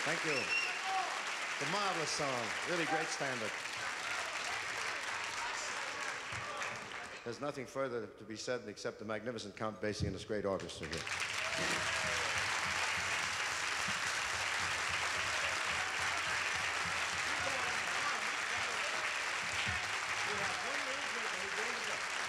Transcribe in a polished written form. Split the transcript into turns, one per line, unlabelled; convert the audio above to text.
Thank you. It's a marvelous song. Really great standard. There's nothing further to be said except the magnificent Count Basie and his great orchestra here.